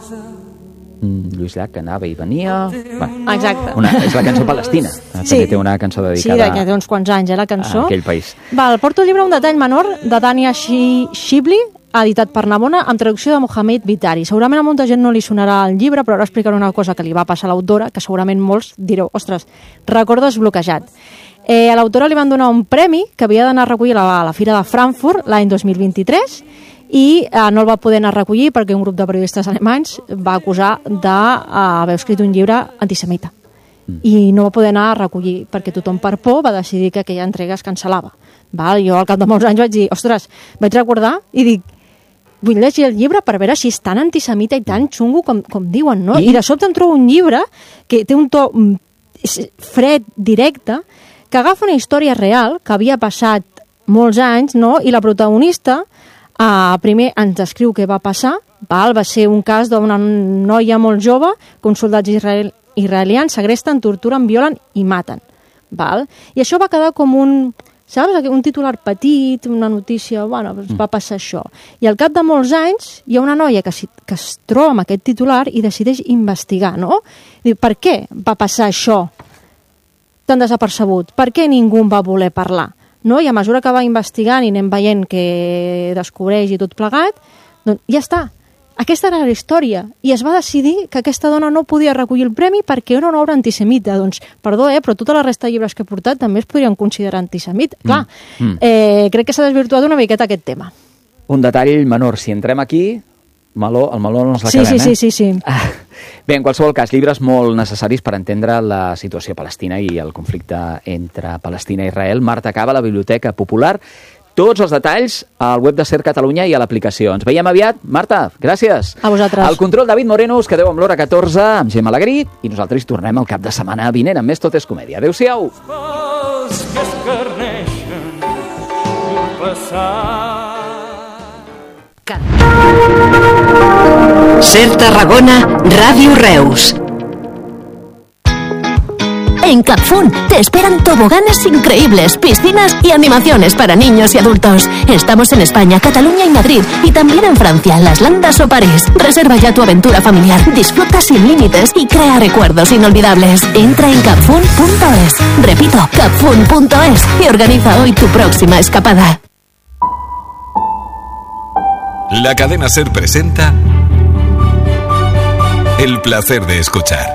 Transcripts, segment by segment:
Lluís Llach, que anava i venia... Bueno, exacte. És la cançó palestina. També té una cançó dedicada que té uns quants anys, la cançó. A aquell país. Porto el llibre Un detall menor, de Tania Shibli, editat per Navona, amb traducció de Mohamed Vitari. Segurament a molta gent no li sonarà el llibre, però ara explicaré una cosa que li va passar a l'autora, que segurament molts direu, ostres, record desbloquejat. A l'autora li van donar un premi que havia d'anar a recollir a la Fira de Frankfurt l'any 2023 i no el va poder anar a recollir perquè un grup de periodistes alemanys va acusar d'haver escrit un llibre antisemita. I no va poder anar a recollir perquè tothom per por va decidir que aquella entrega es cancel·lava. Jo al cap de molts anys vaig dir, ostres, vaig recordar i dic, vull llegir el llibre per veure si és tan antisemita i tan xungo com diuen, no? I de sobte em trobo un llibre que té un to fred, directe, que agafa una història real que havia passat molts anys, no? I la protagonista primer ens descriu què va passar. Va ser un cas d'una noia molt jove que uns soldats israelians segresten, torturen, violen i maten. I això va quedar com un titular petit, una notícia, va passar això. I al cap de molts anys hi ha una noia que es troba amb aquest titular i decideix investigar, no? Diu, per què va passar això tan desapercebut? Per què ningú en va voler parlar? No? I a mesura que va investigant i anem veient que descobreix i tot plegat, doncs ja està. Aquesta era la història. I es va decidir que aquesta dona no podia recollir el premi perquè era una obra antisemita. Doncs, perdó, però tota la resta de llibres que he portat també es podrien considerar antisemit. Clar, crec que s'ha desvirtuat una miqueta aquest tema. Un detall menor. Si entrem aquí, el meló no ens l'acabem, Sí. Bé, en qualsevol cas, llibres molt necessaris per entendre la situació palestina i el conflicte entre Palestina i Israel. Marta Cava, la Biblioteca Popular. Tots els detalls al web de SER Catalunya i a l'aplicació. Ens veiem aviat. Marta, gràcies. A vosaltres. Al control, David Moreno, us quedeu amb l'hora 14, amb Gemma Alegrí, i nosaltres tornem el cap de setmana vinent amb més Tot és Comèdia. Adéu-siau. SER Tarragona, Ràdio Reus. En Capfun te esperan toboganes increíbles, piscinas y animaciones para niños y adultos. Estamos en España, Cataluña y Madrid, y también en Francia, Las Landas o París. Reserva ya tu aventura familiar, disfruta sin límites y crea recuerdos inolvidables. Entra en capfun.es. Repito, capfun.es y organiza hoy tu próxima escapada. La cadena SER presenta El placer de escuchar.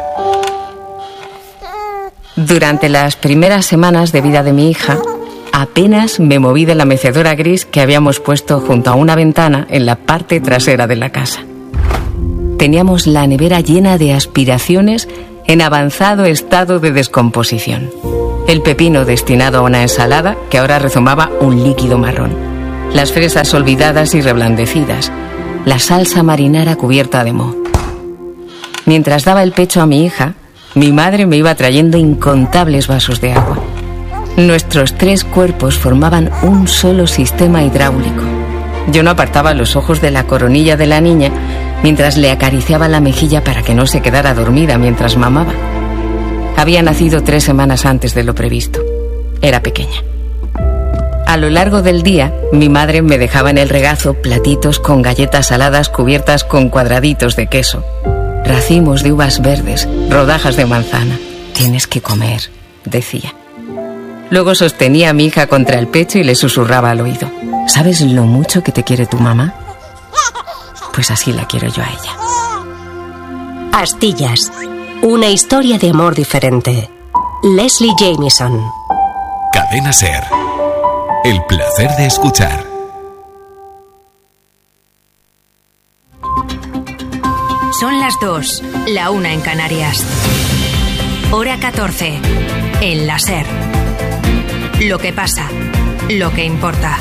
Durante las primeras semanas de vida de mi hija, apenas me moví de la mecedora gris que habíamos puesto junto a una ventana en la parte trasera de la casa. Teníamos la nevera llena de aspiraciones en avanzado estado de descomposición. El pepino destinado a una ensalada que ahora rezumaba un líquido marrón. Las fresas olvidadas y reblandecidas. La salsa marinara cubierta de moho. Mientras daba el pecho a mi hija, mi madre me iba trayendo incontables vasos de agua. Nuestros 3 cuerpos formaban un solo sistema hidráulico. Yo no apartaba los ojos de la coronilla de la niña mientras le acariciaba la mejilla para que no se quedara dormida mientras mamaba. Había nacido 3 semanas antes de lo previsto. Era pequeña. A lo largo del día, mi madre me dejaba en el regazo platitos con galletas saladas cubiertas con cuadraditos de queso, racimos de uvas verdes, rodajas de manzana. Tienes que comer, decía. Luego sostenía a mi hija contra el pecho y le susurraba al oído. ¿Sabes lo mucho que te quiere tu mamá? Pues así la quiero yo a ella. Astillas. Una historia de amor diferente. Leslie Jamieson. Cadena SER. El placer de escuchar. Son las 2, la 1 en Canarias. Hora 14, en la SER. Lo que pasa, lo que importa.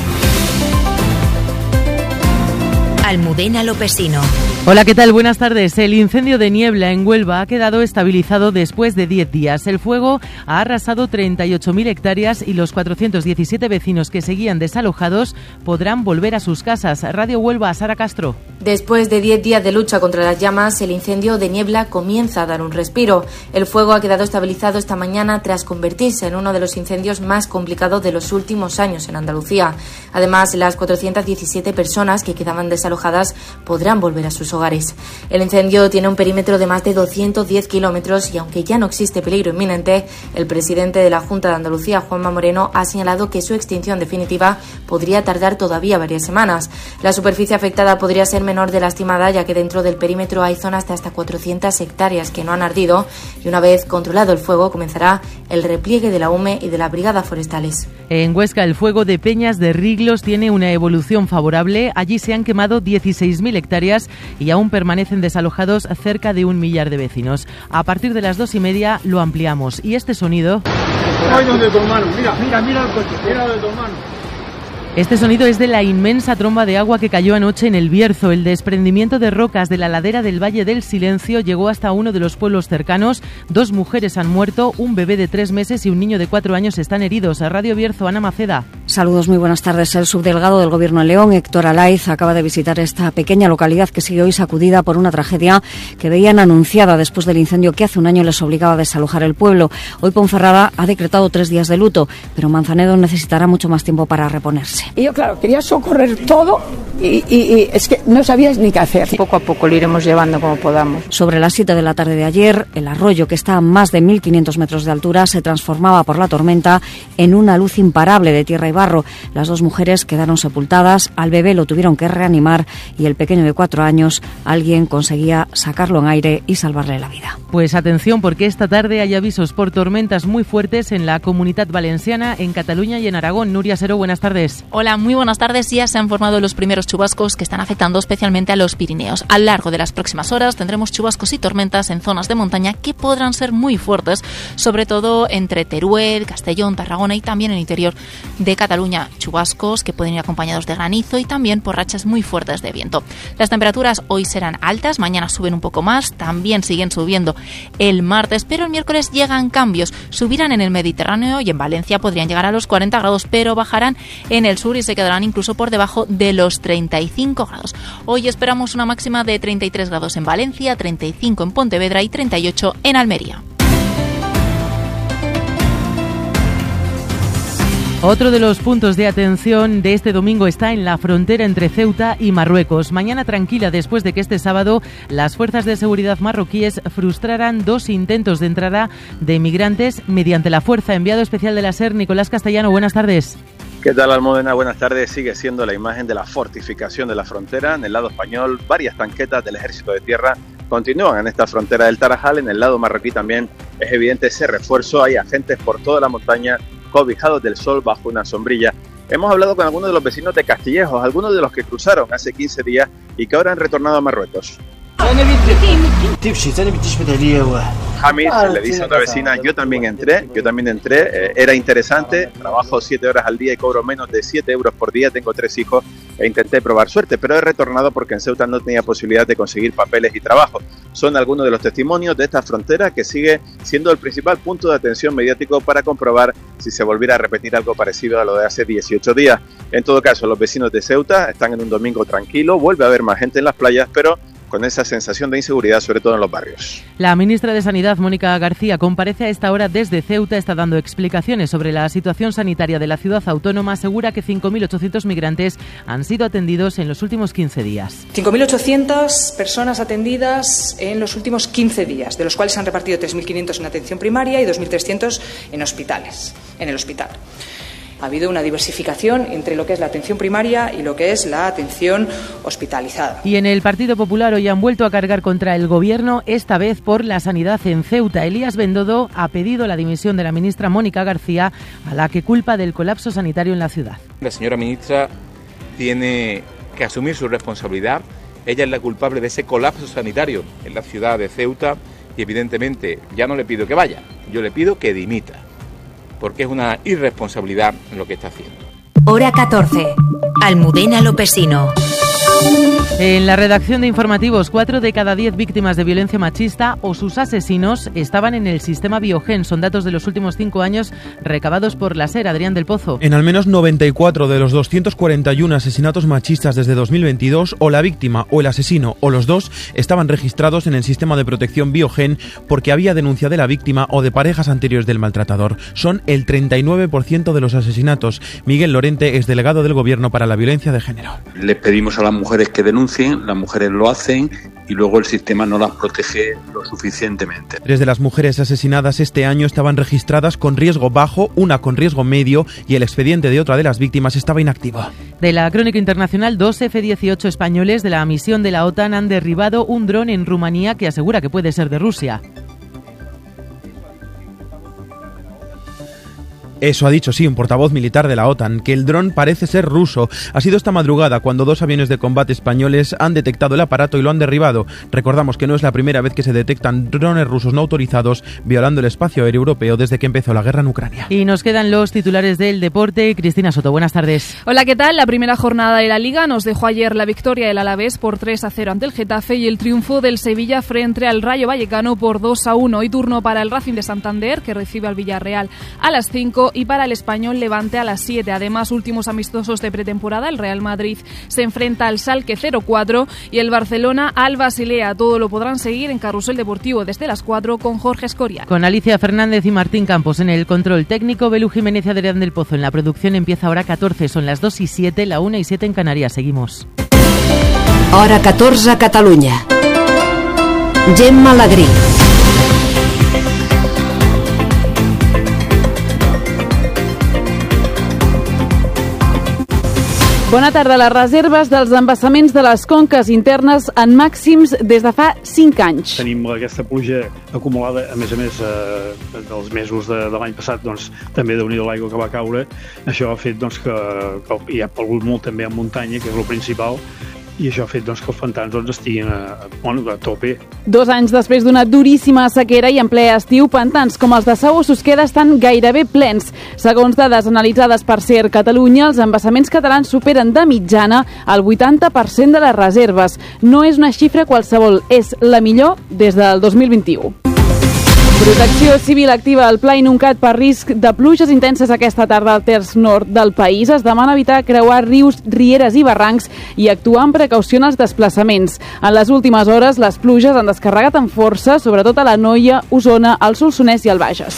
Almudena Lopesino. Hola, ¿qué tal? Buenas tardes. El incendio de Niebla en Huelva ha quedado estabilizado después de 10 días. El fuego ha arrasado 38.000 hectáreas y los 417 vecinos que seguían desalojados podrán volver a sus casas. Radio Huelva, Sara Castro. Después de 10 días de lucha contra las llamas, el incendio de Niebla comienza a dar un respiro. El fuego ha quedado estabilizado esta mañana tras convertirse en uno de los incendios más complicados de los últimos años en Andalucía. Además, las 417 personas que quedaban desalojadas podrán volver a sus hogares. El incendio tiene un perímetro de más de 210 kilómetros y aunque ya no existe peligro inminente, el presidente de la Junta de Andalucía, Juanma Moreno, ha señalado que su extinción definitiva podría tardar todavía varias semanas. La superficie afectada podría ser menor de la estimada, ya que dentro del perímetro hay zonas de hasta 400 hectáreas que no han ardido y una vez controlado el fuego comenzará el repliegue de la UME y de la Brigada Forestales. En Huesca, el fuego de Peñas de Riglos tiene una evolución favorable. Allí se han quemado 16.000 hectáreas y aún permanecen desalojados cerca de 1 millar de vecinos. A partir de las 2:30 lo ampliamos. Y este sonido... ¡Ay, donde tu hermano! Mira el coche, mira donde tu hermano. Este sonido es de la inmensa tromba de agua que cayó anoche en El Bierzo. El desprendimiento de rocas de la ladera del Valle del Silencio llegó hasta uno de los pueblos cercanos. 2 mujeres han muerto, un bebé de 3 meses y un niño de 4 años están heridos. A Radio Bierzo, Ana Maceda. Saludos, muy buenas tardes. El subdelegado del Gobierno de León, Héctor Alaiz, acaba de visitar esta pequeña localidad que sigue hoy sacudida por una tragedia que veían anunciada después del incendio que hace un año les obligaba a desalojar el pueblo. Hoy Ponferrada ha decretado 3 días de luto, pero Manzanedo necesitará mucho más tiempo para reponerse. Y yo, claro, quería socorrer todo y es que no sabías ni qué hacer. Poco a poco lo iremos llevando como podamos. Sobre las 7 de la tarde de ayer, el arroyo, que está a más de 1.500 metros de altura, se transformaba por la tormenta en una luz imparable de tierra y barro. Las 2 mujeres quedaron sepultadas, al bebé lo tuvieron que reanimar y el pequeño de 4 años, alguien conseguía sacarlo en aire y salvarle la vida. Pues atención, porque esta tarde hay avisos por tormentas muy fuertes en la Comunitat Valenciana, en Cataluña y en Aragón. Nuria Seró, buenas tardes. Hola, muy buenas tardes. Ya se han formado los primeros chubascos que están afectando especialmente a los Pirineos. A lo largo de las próximas horas tendremos chubascos y tormentas en zonas de montaña que podrán ser muy fuertes, sobre todo entre Teruel, Castellón, Tarragona y también en el interior de Cataluña. Chubascos que pueden ir acompañados de granizo y también por rachas muy fuertes de viento. Las temperaturas hoy serán altas, mañana suben un poco más, también siguen subiendo el martes, pero el miércoles llegan cambios. Subirán en el Mediterráneo y en Valencia podrían llegar a los 40 grados, pero bajarán en el sur y se quedarán incluso por debajo de los 35 grados. Hoy esperamos una máxima de 33 grados en Valencia, 35 en Pontevedra y 38 en Almería. Otro de los puntos de atención de este domingo está en la frontera entre Ceuta y Marruecos. Mañana tranquila después de que este sábado las fuerzas de seguridad marroquíes frustraran 2 intentos de entrada de migrantes mediante la fuerza. Enviado especial de la SER, Nicolás Castellano, buenas tardes. ¿Qué tal, Almudena? Buenas tardes. Sigue siendo la imagen de la fortificación de la frontera. En el lado español, varias tanquetas del Ejército de Tierra continúan en esta frontera del Tarajal. En el lado marroquí también es evidente ese refuerzo. Hay agentes por toda la montaña cobijados del sol bajo una sombrilla. Hemos hablado con algunos de los vecinos de Castillejos, algunos de los que cruzaron hace 15 días y que ahora han retornado a Marruecos. Hamid le dice a otra vecina, yo también entré, era interesante, trabajo 7 horas al día y cobro menos de 7 euros por día, tengo 3 hijos e intenté probar suerte, pero he retornado porque en Ceuta no tenía posibilidad de conseguir papeles y trabajo. Son algunos de los testimonios de esta frontera que sigue siendo el principal punto de atención mediático para comprobar si se volviera a repetir algo parecido a lo de hace 18 días. En todo caso, los vecinos de Ceuta están en un domingo tranquilo, vuelve a haber más gente en las playas, pero con esa sensación de inseguridad, sobre todo en los barrios. La ministra de Sanidad, Mónica García, comparece a esta hora desde Ceuta, está dando explicaciones sobre la situación sanitaria de la ciudad autónoma, asegura que 5.800 migrantes han sido atendidos en los últimos 15 días. 5.800 personas atendidas en los últimos 15 días, de los cuales se han repartido 3.500 en atención primaria y 2.300 en el hospital. Ha habido una diversificación entre lo que es la atención primaria y lo que es la atención hospitalizada. Y en el Partido Popular hoy han vuelto a cargar contra el Gobierno, esta vez por la sanidad en Ceuta. Elías Bendodo ha pedido la dimisión de la ministra Mónica García, a la que culpa del colapso sanitario en la ciudad. La señora ministra tiene que asumir su responsabilidad. Ella es la culpable de ese colapso sanitario en la ciudad de Ceuta y evidentemente ya no le pido que vaya, yo le pido que dimita, porque es una irresponsabilidad lo que está haciendo. Hora 14. Almudena Lopesino. En la redacción de informativos, 4 de cada 10 víctimas de violencia machista o sus asesinos estaban en el sistema Biogen. Son datos de los últimos 5 años recabados por la SER. Adrián del Pozo. En al menos 94 de los 241 asesinatos machistas desde 2022, o la víctima o el asesino o los dos estaban registrados en el sistema de protección Biogen porque había denuncia de la víctima o de parejas anteriores del maltratador. Son el 39% de los asesinatos. Miguel Lorente es delegado del Gobierno para la violencia de género. Le pedimos a las mujeres que denuncien, las mujeres lo hacen y luego el sistema no las protege lo suficientemente. 3 de las mujeres asesinadas este año estaban registradas con riesgo bajo, una con riesgo medio y el expediente de otra de las víctimas estaba inactivo. De la crónica internacional, 2 F-18 españoles de la misión de la OTAN han derribado un dron en Rumanía que asegura que puede ser de Rusia. Eso ha dicho, sí, un portavoz militar de la OTAN, que el dron parece ser ruso. Ha sido esta madrugada cuando 2 aviones de combate españoles han detectado el aparato y lo han derribado. Recordamos que no es la primera vez que se detectan drones rusos no autorizados violando el espacio aéreo europeo desde que empezó la guerra en Ucrania. Y nos quedan los titulares del deporte. Cristina Soto, buenas tardes. Hola, ¿qué tal? La primera jornada de la Liga nos dejó ayer la victoria del Alavés por 3-0 ante el Getafe y el triunfo del Sevilla frente al Rayo Vallecano por 2-1. Hoy turno para el Racing de Santander, que recibe al Villarreal a las 5, y para el Español Levante a las 7. Además, últimos amistosos de pretemporada, el Real Madrid se enfrenta al Schalke 04 y el Barcelona al Basilea. Todo lo podrán seguir en Carrusel Deportivo desde las 4 con Jorge Escorial. Con Alicia Fernández y Martín Campos en el control técnico, Belú Jiménez y Adrián del Pozo en la producción. Empieza hora 14, son las 2:07, la 1:07 en Canarias. Seguimos. Hora 14 a Catalunya. Gemma Alegrí. Bona tarda. Les reserves dels embassaments de les conques internes en màxims des de fa 5 anys. Tenim aquesta pluja acumulada, a més, dels mesos de l'any passat, doncs, també déu-n'hi-do l'aigua que va caure. Això ha fet doncs, que hi ha plogut molt també en muntanya, que és el principal, i això ha fet doncs, que els pantans doncs, estiguin a tope. 2 anys després d'una duríssima sequera i en ple estiu, pantans com els de Sau o Susqueda estan gairebé plens. Segons dades analitzades per SER Catalunya, els embassaments catalans superen de mitjana el 80% de les reserves. No és una xifra qualsevol, és la millor des del 2021. Protecció Civil activa el Pla Inuncat per risc de pluges intenses aquesta tarda al terç nord del país. Es demana evitar creuar rius, rieres i barrancs i actuar amb precaució en els desplaçaments. En les últimes hores, les pluges han descarregat amb força, sobretot a l'Anoia, Osona, el Solsonès i el Bages.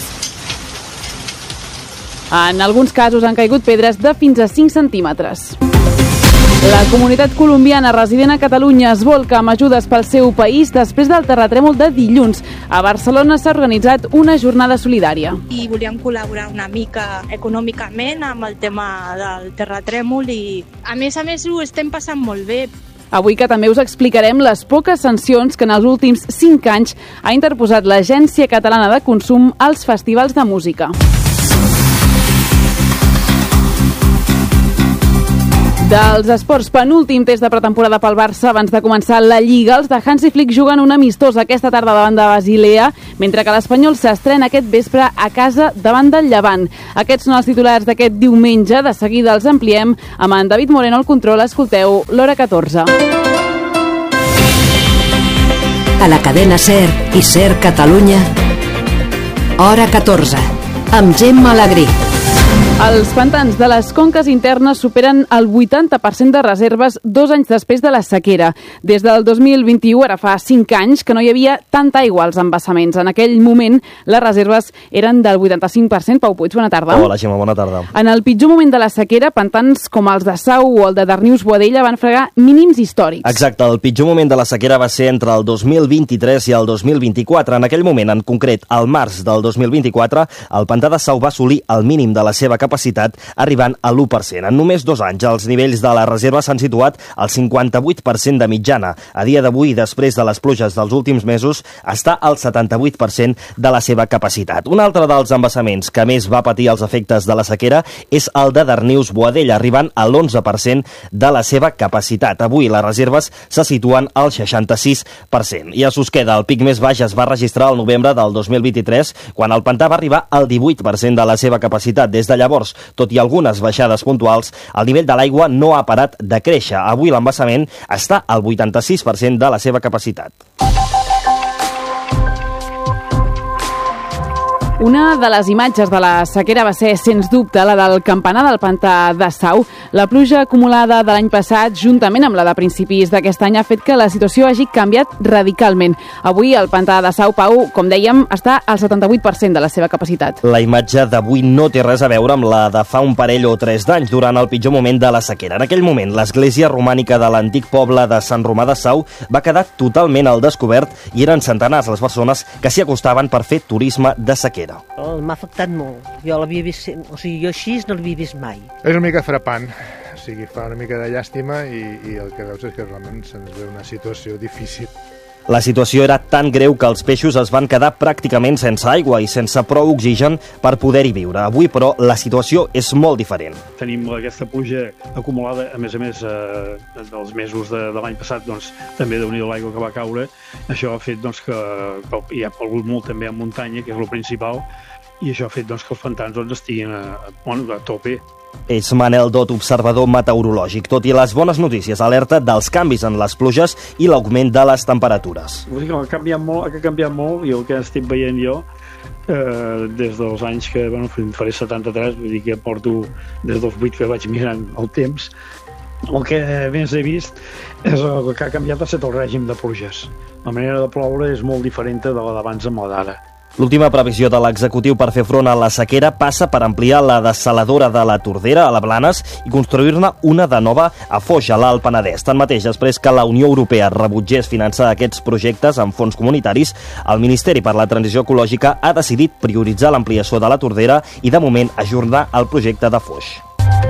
En alguns casos han caigut pedres de fins a 5 centímetres. La comunitat colombiana resident a Catalunya es volca amb ajudes pel seu país després del terratrèmol de dilluns. A Barcelona s'ha organitzat una jornada solidària. I volíem col·laborar una mica econòmicament amb el tema del terratrèmol i, a més, ho estem passant molt bé. Avui que també us explicarem les poques sancions que en els últims 5 anys ha interposat l'Agència Catalana de Consum als festivals de música. Dels esports, penúltim test de pretemporada pel Barça abans de començar la Lliga. Els de Hansi Flick juguen un amistós aquesta tarda davant de Basilea, mentre que l'Espanyol s'estrena aquest vespre a casa davant del Llevant. Aquests són els titulars d'aquest diumenge. De seguida els ampliem amb en David Moreno al control. Escolteu l'hora 14. A la cadena SER i SER Catalunya, hora 14, amb Gemma Alegrí. Els pantans de les conques internes superen el 80% de reserves 2 anys després de la sequera. Des del 2021, ara fa 5 anys, que no hi havia tanta aigua als embassaments. En aquell moment, les reserves eren del 85%. Pau Puig, bona tarda. Hola, Gemma, bona tarda. En el pitjor moment de la sequera, pantans com els de Sau o el de Darnius-Boadella van fregar mínims històrics. Exacte, el pitjor moment de la sequera va ser entre el 2023 i el 2024. En aquell moment, en concret, al març del 2024, el pantà de Sau va assolir el mínim de la seva capacitat, arribant a l'1%. En només 2 anys, els nivells de la reserva s'han situat al 58% de mitjana. A dia d'avui, després de les pluges dels últims mesos, està al 78% de la seva capacitat. Un altre dels embassaments que més va patir els efectes de la sequera és el de Darnius-Boadella, arribant a l'11% de la seva capacitat. Avui, les reserves se situen al 66%. I a Susqueda, el pic més baix es va registrar al novembre del 2023, quan el pantà va arribar al 18% de la seva capacitat. Des de llavors, tot i algunes baixades puntuals, el nivell de l'aigua no ha parat de créixer. Avui l'embassament està al 86% de la seva capacitat. Una de les imatges de la sequera va ser, sens dubte, la del campanar del pantà de Sau. La pluja acumulada de l'any passat, juntament amb la de principis d'aquest any, ha fet que la situació hagi canviat radicalment. Avui el pantà de Sau, Pau, com dèiem, està al 78% de la seva capacitat. La imatge d'avui no té res a veure amb la de fa un parell o 3 d'anys, durant el pitjor moment de la sequera. En aquell moment, l'església romànica de l'antic poble de Sant Romà de Sau va quedar totalment al descobert i eren centenars les persones que s'hi acostaven per fer turisme de sequera. M'ha afectat molt. Jo l'havia vist, jo així no l'havia vist mai. És una mica frapant, o sigui, fa una mica de llàstima i el que veus és que realment se'ns ve una situació difícil. La situació era tan greu que els peixos es van quedar pràcticament sense aigua i sense prou oxigen per poder-hi viure. Avui, però, la situació és molt diferent. Tenim aquesta pluja acumulada, a més, dels mesos de l'any passat, doncs, també déu-n'hi-do l'aigua que va caure. Això ha fet doncs, que hi ha plogut molt també a muntanya, que és el principal, i això ha fet doncs, que els pantans doncs, estiguin a tope. És Manel Dot, observador meteorològic. Tot i les bones notícies, alerta dels canvis en les pluges i l'augment de les temperatures. Ha canviat molt, i el que estic veient jo, des dels anys que faré 73, vull dir que porto des dels 8 que vaig mirant el temps, el que més he vist és el que ha canviat ha estat el règim de pluges. La manera de ploure és molt diferent de la d'abans amb la d'ara. L'última previsió de l'executiu per fer front a la sequera passa per ampliar la dessaladora de la Tordera a la Blanes i construir-ne una de nova a Foix, a l'Alt Penedès. Tanmateix, després que la Unió Europea rebutgés finançar aquests projectes amb fons comunitaris, el Ministeri per la Transició Ecològica ha decidit prioritzar l'ampliació de la Tordera i, de moment, ajornar el projecte de Foix.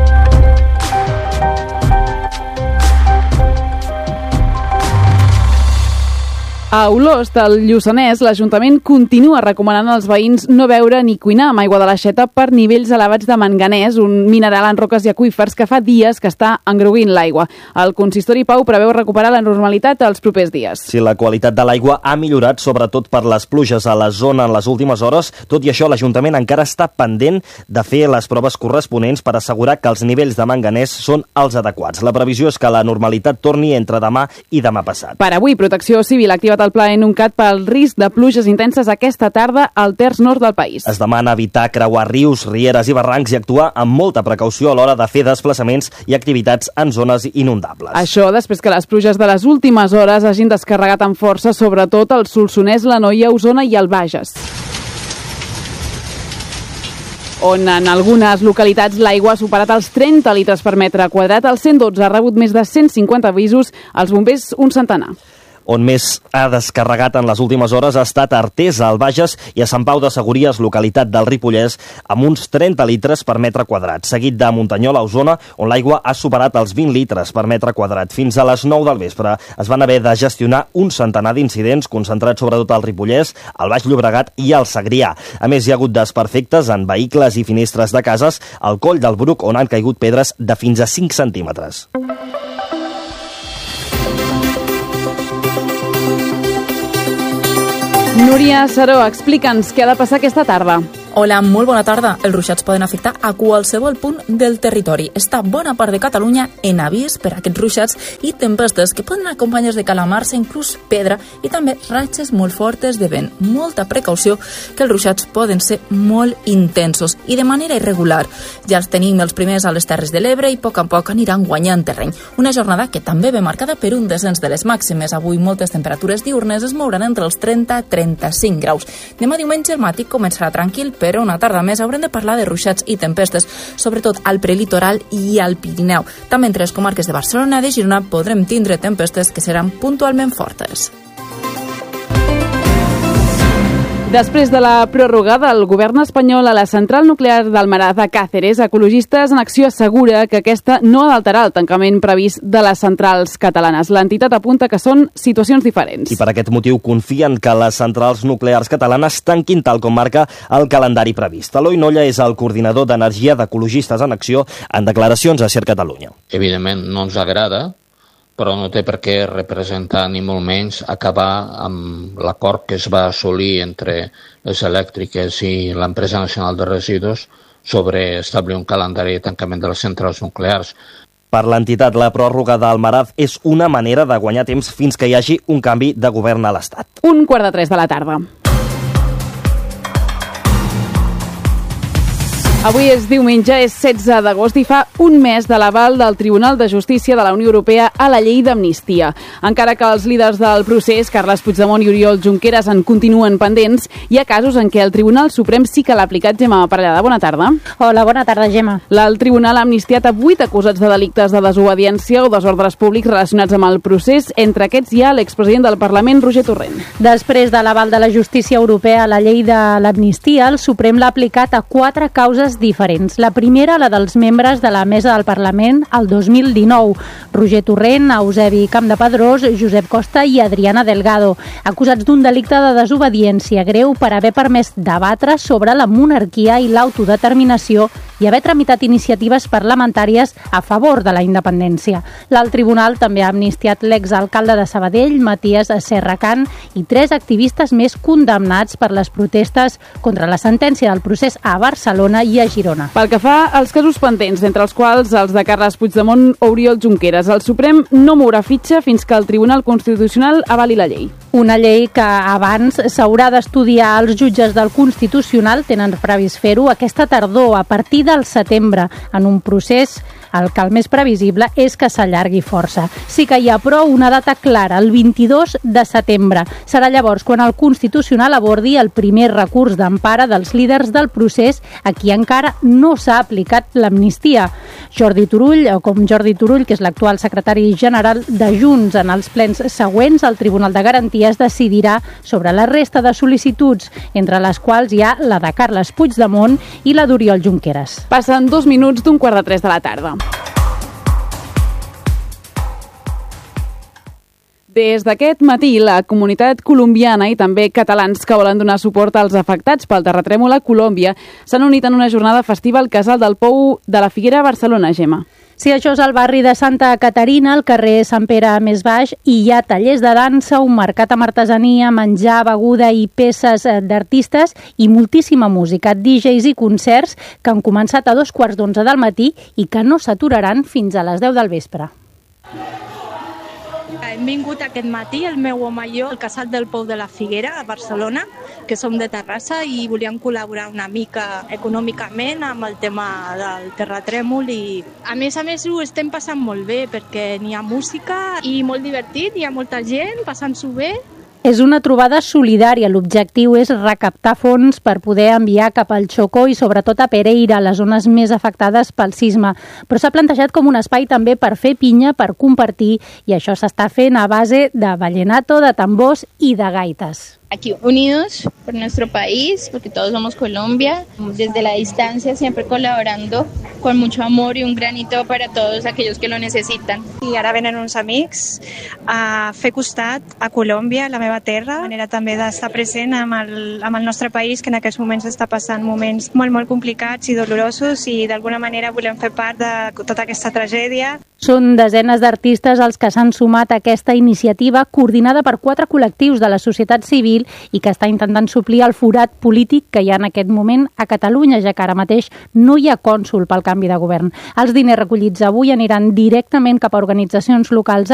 A Olost, al Lluçanès, l'Ajuntament continua recomanant als veïns no beure ni cuinar amb aigua de l'aixeta per nivells elevats de manganès, un mineral en roques i aqüífers que fa dies que està engruguint l'aigua. El consistori, Pau, preveu recuperar la normalitat els propers dies. Si la qualitat de l'aigua ha millorat, sobretot per les pluges a la zona en les últimes hores, tot i això l'Ajuntament encara està pendent de fer les proves corresponents per assegurar que els nivells de manganès són els adequats. La previsió és que la normalitat torni entre demà i demà passat. Per avui, Protecció Civil ha activat el pla Enuncat pel risc de pluges intenses aquesta tarda al terç nord del país. Es demana evitar creuar rius, rieres i barrancs i actuar amb molta precaució a l'hora de fer desplaçaments i activitats en zones inundables. Això després que les pluges de les últimes hores hagin descarregat amb força, sobretot el Solsonès, l'Anoia, Osona i el Bages, on en algunes localitats l'aigua ha superat els 30 litres per metre quadrat. El 112 ha rebut més de 150 avisos, els bombers un centenar. On més ha descarregat en les últimes hores ha estat a Artesa, al Bages, i a Sant Pau de Segúries, localitat del Ripollès, amb uns 30 litres per metre quadrat, seguit de Muntanyola, a Osona, on l'aigua ha superat els 20 litres per metre quadrat. Fins a les 9 del vespre es van haver de gestionar un centenar d'incidents, concentrats sobretot al Ripollès, al Baix Llobregat i al Segrià. A més, hi ha hagut desperfectes en vehicles i finestres de cases al Coll del Bruc, on han caigut pedres de fins a 5 centímetres. Núria Saró, explica'ns què ha de passar aquesta tarda. Hola, molt bona tarda. Els ruixats poden afectar a qualsevol punt del territori. Està bona part de Catalunya en avís per a aquests ruixats i tempestes que poden acompanyar de calamars, inclús pedra i també ratxes molt fortes de vent. Molta precaució, que els ruixats poden ser molt intensos i de manera irregular. Ja els tenim els primers a les Terres de l'Ebre i a poc aniran guanyant terreny. Una jornada que també ve marcada per un descens de les màximes. Avui moltes temperatures diurnes es mouran entre els 30 i 35 graus. Demà diumenge el matí començarà tranquil, però una tarda més haurem de parlar de ruixats i tempestes, sobretot al prelitoral i al Pirineu. També entre les comarques de Barcelona i de Girona podrem tindre tempestes que seran puntualment fortes. Després de la pròrroga del govern espanyol a la central nuclear d'Almenar de Càceres, Ecologistes en Acció assegura que aquesta no ha d'alterar el tancament previst de les centrals catalanes. L'entitat apunta que són situacions diferents. I per aquest motiu confien que les centrals nuclears catalanes tanquin tal com marca el calendari previst. Eloi Nolla és el coordinador d'Energia d'Ecologistes en Acció en declaracions a Ser Catalunya. Evidentment no ens agrada, però no té per què representar ni molt menys acabar amb l'acord que es va assolir entre les elèctriques i l'Empresa Nacional de Residus sobre establir un calendari de tancament de les centrals nuclears. Per l'entitat, la pròrroga d'Almenar és una manera de guanyar temps fins que hi hagi un canvi de govern a l'Estat. 2:45 de la tarda. Avui és diumenge, és 16 d'agost i fa un mes de l'aval del Tribunal de Justícia de la Unió Europea a la llei d'amnistia. Encara que els líders del procés, Carles Puigdemont i Oriol Junqueras, en continuen pendents, hi ha casos en què el Tribunal Suprem sí que l'ha aplicat. Gemma Parellada, bona tarda. Hola, bona tarda, Gemma. El Tribunal ha amnistiat a 8 acusats de delictes de desobediència o desordres públics relacionats amb el procés. Entre aquests hi ha l'expresident del Parlament, Roger Torrent. Després de l'aval de la Justícia Europea a la llei de l'amnistia, el Suprem l'ha aplicat a 4 causes diferents. La primera, la dels membres de la Mesa del Parlament, el 2019. Roger Torrent, Eusebi Campdepadrós, Josep Costa i Adriana Delgado, acusats d'un delicte de desobediència greu per haver permès debatre sobre la monarquia i l'autodeterminació i haver tramitat iniciatives parlamentàries a favor de la independència. L'alt tribunal també ha amnistiat l'exalcalde de Sabadell, Matías Serracant, i 3 activistes més condemnats per les protestes contra la sentència del procés a Barcelona i a Girona. Pel que fa als casos pendents, entre els quals els de Carles Puigdemont o Oriol Junqueras, el Suprem no mourà fitxa fins que el Tribunal Constitucional avali la llei. Una llei que abans s'haurà d'estudiar. Els jutges del Constitucional tenen previst fer-ho aquesta tardor, a partir del setembre, en un procés el que el més previsible és que s'allargui força. Sí que hi ha, però, una data clara, el 22 de setembre. Serà llavors quan el Constitucional abordi el primer recurs d'empara dels líders del procés a qui encara no s'ha aplicat l'amnistia. Jordi Turull, que és l'actual secretari general de Junts, en els plens següents, el Tribunal de Garanties decidirà sobre la resta de sol·licituds, entre les quals hi ha la de Carles Puigdemont i la d'Oriol Junqueras. Passen 2 minuts d'un 2:45 de la tarda. Des d'aquest matí, la comunitat colombiana i també catalans que volen donar suport als afectats pel terratrèmol a Colòmbia s'han unit en una jornada festiva al Casal del Pou de la Figuera a Barcelona, Gemma. Sí, això és el barri de Santa Caterina, al carrer Sant Pere més baix, i hi ha tallers de dansa, un mercat amb artesania, menjar, beguda i peces d'artistes i moltíssima música, DJs i concerts que han començat a 2:15 del matí i que no s'aturaran fins a les 10 del vespre. Hem vingut aquest matí, el meu home i jo, al Casal del Pou de la Figuera, a Barcelona, que som de Terrassa, i volíem col·laborar una mica econòmicament amb el tema del terratrèmol. I a més ho estem passant molt bé, perquè n'hi ha música i molt divertit, hi ha molta gent passant-s'ho bé. És una trobada solidària. L'objectiu és recaptar fons per poder enviar cap al Chocó i sobretot a Pereira, les zones més afectades pel sisme. Però s'ha plantejat com un espai també per fer pinya, per compartir, i això s'està fent a base de vallenato, de tambors i de gaites. Aquí unidos por nuestro país, porque todos somos Colombia, desde la distancia siempre colaborando con mucho amor y un granito para todos aquellos que lo necesitan. I ara venen uns amics a fer costat a Colòmbia, la meva terra, de manera també d'estar present amb el nostre país, que en aquests moments està passant moments molt complicats i dolorosos, i d'alguna manera volem fer part de tota aquesta tragèdia. Són desenes d'artistes els que s'han sumat a aquesta iniciativa coordinada per 4 col·lectius de la societat civil i que està intentant suplir el forat polític que hi ha en aquest moment a Catalunya, ja que ara mateix no hi ha cònsol pel canvi de govern. Els diners recollits avui aniran directament cap a organitzacions locals